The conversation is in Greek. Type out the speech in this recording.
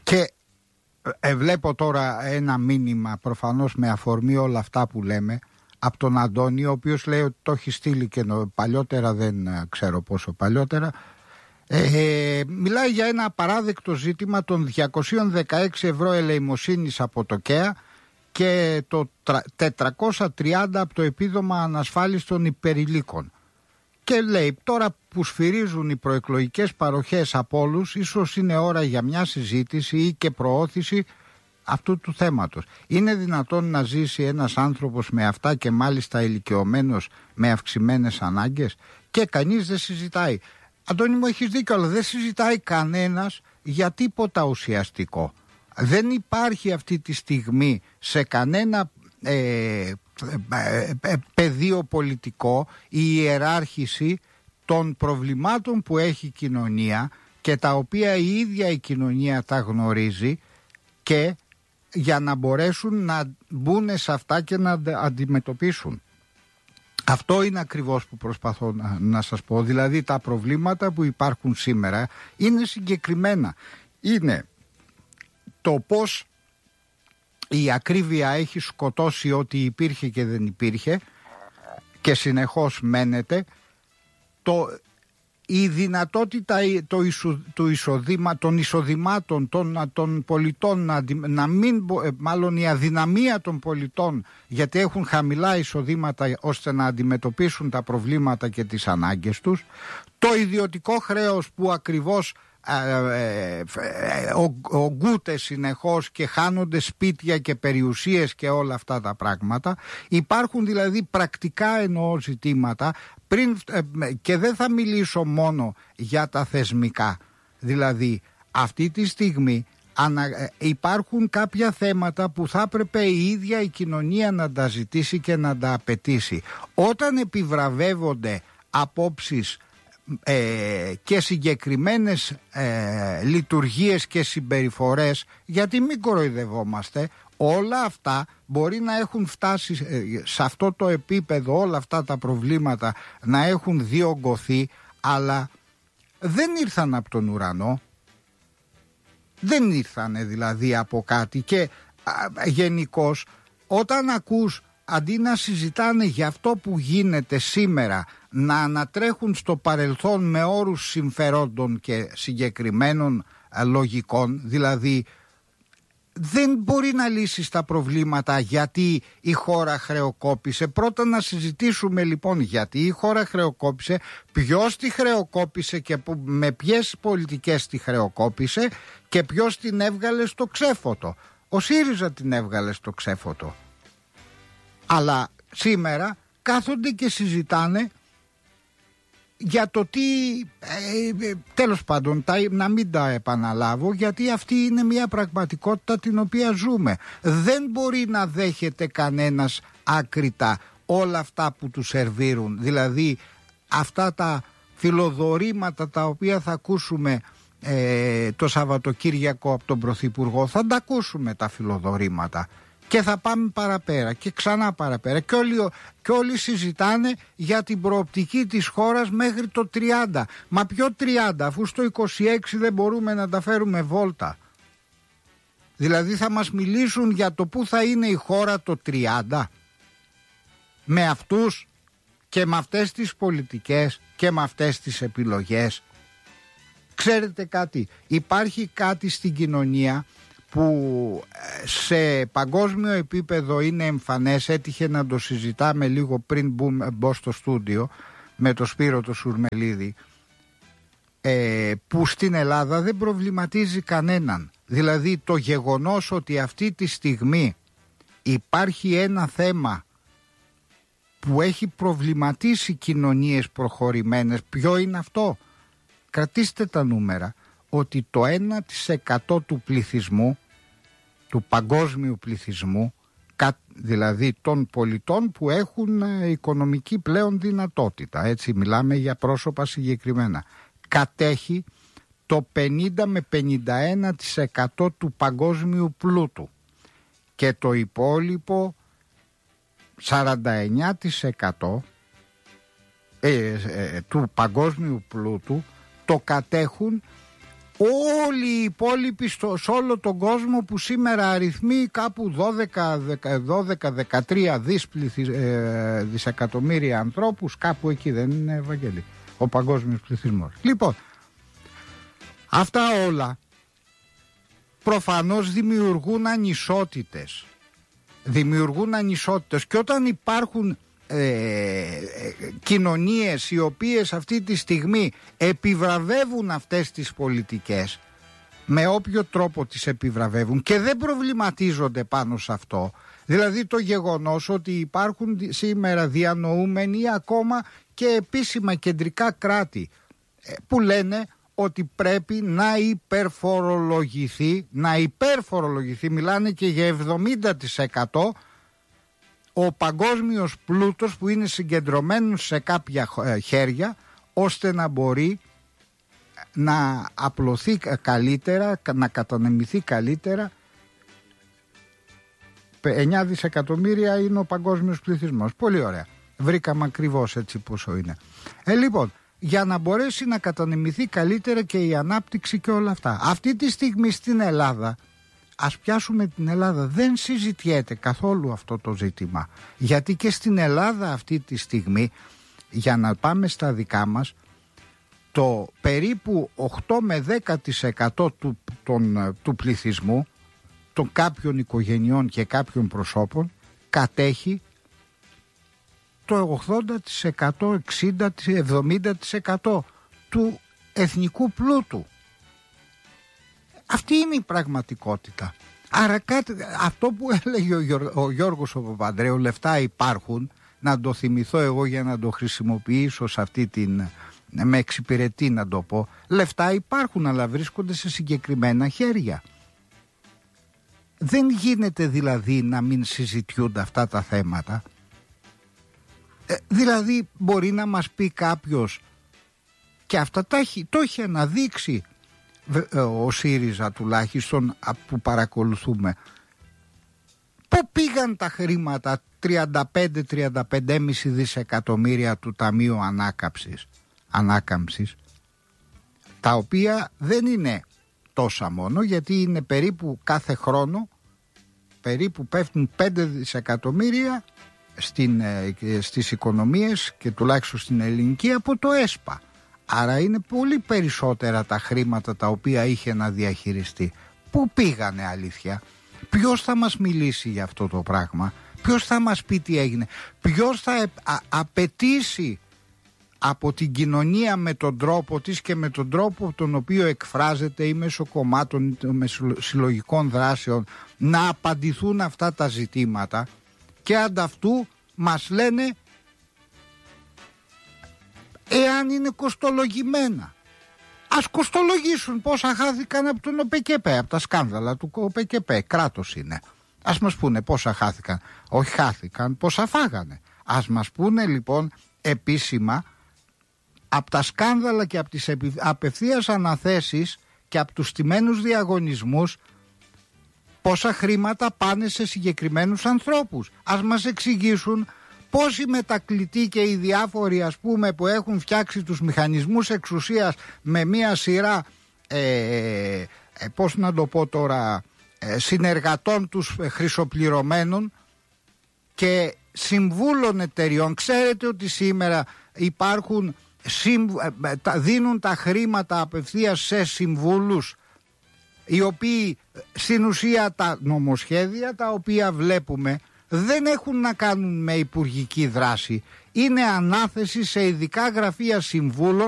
Και βλέπω τώρα ένα μήνυμα, προφανώς με αφορμή όλα αυτά που λέμε, από τον Αντώνη, ο οποίος λέει ότι το έχει στείλει και παλιότερα, δεν ξέρω πόσο παλιότερα. Μιλάει για ένα απαράδεκτο ζήτημα των 216 ευρώ ελεημοσύνης από το ΚΕΑ και το 430 από το επίδομα ανασφάλιστων υπερηλίκων. Και λέει, τώρα που σφυρίζουν οι προεκλογικές παροχές από όλους, ίσως είναι ώρα για μια συζήτηση ή και προώθηση αυτού του θέματος. Είναι δυνατόν να ζήσει ένας άνθρωπος με αυτά και μάλιστα ηλικιωμένος με αυξημένες ανάγκες? Και κανείς δεν συζητάει. Αντώνη μου, έχεις δίκιο, αλλά δεν συζητάει κανένας για τίποτα ουσιαστικό. Δεν υπάρχει αυτή τη στιγμή σε κανένα πεδίο πολιτικό η ιεράρχηση των προβλημάτων που έχει η κοινωνία και τα οποία η ίδια η κοινωνία τα γνωρίζει, και για να μπορέσουν να μπουν σε αυτά και να αντιμετωπίσουν. Αυτό είναι ακριβώς που προσπαθώ να σας πω. Δηλαδή τα προβλήματα που υπάρχουν σήμερα είναι συγκεκριμένα. Είναι το πώς η ακρίβεια έχει σκοτώσει ό,τι υπήρχε και δεν υπήρχε και συνεχώς μένεται, η δυνατότητα των εισοδημάτων των πολιτών να μην, μάλλον η αδυναμία των πολιτών, γιατί έχουν χαμηλά εισοδήματα ώστε να αντιμετωπίσουν τα προβλήματα και τις ανάγκες τους, το ιδιωτικό χρέος που ακριβώς ογκούται συνεχώς και χάνονται σπίτια και περιουσίες και όλα αυτά τα πράγματα. Υπάρχουν δηλαδή πρακτικά εννοώ ζητήματα και δεν θα μιλήσω μόνο για τα θεσμικά. Δηλαδή αυτή τη στιγμή υπάρχουν κάποια θέματα που θα έπρεπε η ίδια η κοινωνία να τα ζητήσει και να τα απαιτήσει. Όταν επιβραβεύονται απόψεις και συγκεκριμένες λειτουργίες και συμπεριφορές, γιατί μην κοροϊδευόμαστε, όλα αυτά μπορεί να έχουν φτάσει σε αυτό το επίπεδο, όλα αυτά τα προβλήματα να έχουν διωγγωθεί, αλλά δεν ήρθαν από τον ουρανό, δεν ήρθανε δηλαδή από κάτι. Και γενικώς όταν ακούς, αντί να συζητάνε για αυτό που γίνεται σήμερα, να ανατρέχουν στο παρελθόν με όρους συμφερόντων και συγκεκριμένων λογικών, δηλαδή δεν μπορεί να λύσει τα προβλήματα γιατί η χώρα χρεοκόπησε. Πρώτα να συζητήσουμε λοιπόν γιατί η χώρα χρεοκόπησε, ποιος τη χρεοκόπησε και με ποιες πολιτικές τη χρεοκόπησε και ποιος την έβγαλε στο ξέφωτο. Ο ΣΥΡΙΖΑ την έβγαλε στο ξέφωτο. Αλλά σήμερα κάθονται και συζητάνε για το τι, τέλος πάντων, να μην τα επαναλάβω, γιατί αυτή είναι μια πραγματικότητα την οποία ζούμε. Δεν μπορεί να δέχεται κανένας άκρητα όλα αυτά που του σερβίρουν, δηλαδή αυτά τα φιλοδορήματα τα οποία θα ακούσουμε το Σαββατοκύριακο από τον Πρωθυπουργό. Θα τα ακούσουμε τα φιλοδορήματα και θα πάμε παραπέρα και ξανά παραπέρα και όλοι συζητάνε για την προοπτική της χώρας μέχρι το 30. Μα ποιο 30, αφού στο 26 δεν μπορούμε να τα φέρουμε βόλτα? Δηλαδή θα μας μιλήσουν για το πού θα είναι η χώρα το 30, με αυτούς και με αυτές τις πολιτικές και με αυτές τις επιλογές? Ξέρετε κάτι, υπάρχει κάτι στην κοινωνία που σε παγκόσμιο επίπεδο είναι εμφανές. Έτυχε να το συζητάμε λίγο πριν μπω στο στούντιο με το Σπύρο το Σουρμελίδη, που στην Ελλάδα δεν προβληματίζει κανέναν. Δηλαδή το γεγονός ότι αυτή τη στιγμή υπάρχει ένα θέμα που έχει προβληματίσει κοινωνίες προχωρημένες. Ποιο είναι αυτό? Κρατήστε τα νούμερα, ότι το 1% του πληθυσμού, του παγκόσμιου πληθυσμού, δηλαδή των πολιτών που έχουν οικονομική πλέον δυνατότητα, έτσι μιλάμε για πρόσωπα συγκεκριμένα, κατέχει το 50 με 51% του παγκόσμιου πλούτου και το υπόλοιπο 49% του παγκόσμιου πλούτου το κατέχουν όλοι οι υπόλοιποι σε όλο τον κόσμο που σήμερα αριθμεί κάπου 12-13 δισεκατομμύρια ανθρώπους, κάπου εκεί δεν είναι, Ευαγγέλη, ο παγκόσμιος πληθυσμός. Λοιπόν, αυτά όλα προφανώς δημιουργούν ανισότητες. Και όταν υπάρχουν κοινωνίες οι οποίες αυτή τη στιγμή επιβραβεύουν αυτές τις πολιτικές, με όποιο τρόπο τις επιβραβεύουν και δεν προβληματίζονται πάνω σε αυτό, δηλαδή το γεγονός ότι υπάρχουν σήμερα διανοούμενοι ακόμα και επίσημα κεντρικά κράτη που λένε ότι πρέπει να υπερφορολογηθεί, μιλάνε και για 70% ο παγκόσμιος πλούτος που είναι συγκεντρωμένος σε κάποια χέρια, ώστε να μπορεί να απλωθεί καλύτερα, να κατανεμηθεί καλύτερα. 9 δισεκατομμύρια είναι ο παγκόσμιος πληθυσμός. Πολύ ωραία. Βρήκαμε ακριβώς έτσι πόσο είναι. Λοιπόν, για να μπορέσει να κατανεμηθεί καλύτερα και η ανάπτυξη και όλα αυτά. Αυτή τη στιγμή στην Ελλάδα, ας πιάσουμε την Ελλάδα, δεν συζητιέται καθόλου αυτό το ζήτημα. Γιατί και στην Ελλάδα αυτή τη στιγμή, για να πάμε στα δικά μας, το περίπου 8 με 10% του πληθυσμού, των κάποιων οικογενειών και κάποιων προσώπων, κατέχει το 80%, 60%, 70% του εθνικού πλούτου. Αυτή είναι η πραγματικότητα. Άρα αυτό που έλεγε ο Γιώργος ο Παπανδρέου, λεφτά υπάρχουν, να το θυμηθώ εγώ για να το χρησιμοποιήσω σε αυτή την, με εξυπηρετεί να το πω, λεφτά υπάρχουν αλλά βρίσκονται σε συγκεκριμένα χέρια. Δεν γίνεται δηλαδή να μην συζητιούνται αυτά τα θέματα. Δηλαδή μπορεί να μας πει κάποιος, και αυτά το έχει αναδείξει ο ΣΥΡΙΖΑ τουλάχιστον που παρακολουθούμε, πού πήγαν τα χρήματα 35-35,5 δισεκατομμύρια του Ταμείου Ανάκαμψης, τα οποία δεν είναι τόσα μόνο, γιατί είναι περίπου κάθε χρόνο περίπου πέφτουν 5 δισεκατομμύρια στις οικονομίες και τουλάχιστον στην ελληνική από το ΕΣΠΑ. Άρα είναι πολύ περισσότερα τα χρήματα τα οποία είχε να διαχειριστεί. Πού πήγανε αλήθεια? Ποιος θα μας μιλήσει για αυτό το πράγμα? Ποιος θα μας πει τι έγινε? Ποιος θα απαιτήσει από την κοινωνία με τον τρόπο της και με τον τρόπο τον οποίο εκφράζεται ή μέσω κομμάτων ή μέσω συλλογικών δράσεων να απαντηθούν αυτά τα ζητήματα, και ανταυτού μας λένε εάν είναι κοστολογημένα. Ας κοστολογήσουν πόσα χάθηκαν από τον ΟΠΕΚΕΠΕ, από τα σκάνδαλα του ΟΠΕΚΕΠΕ, κράτος είναι. Ας μας πούνε πόσα χάθηκαν. Όχι χάθηκαν, πόσα φάγανε. Ας μας πούνε λοιπόν επίσημα από τα σκάνδαλα και από τις απευθείας αναθέσεις και από τους στημένους διαγωνισμούς πόσα χρήματα πάνε σε συγκεκριμένους ανθρώπους. Ας μας εξηγήσουν πώς οι μετακλητοί και οι διάφοροι, ας πούμε, που έχουν φτιάξει τους μηχανισμούς εξουσίας με μία σειρά πώς να το πω τώρα, συνεργατών τους χρυσοπληρωμένων και συμβούλων εταιριών. Ξέρετε ότι σήμερα υπάρχουν, δίνουν τα χρήματα απευθείας σε συμβούλους, οι οποίοι στην ουσία τα νομοσχέδια τα οποία βλέπουμε δεν έχουν να κάνουν με υπουργική δράση. Είναι ανάθεση σε ειδικά γραφεία συμβούλων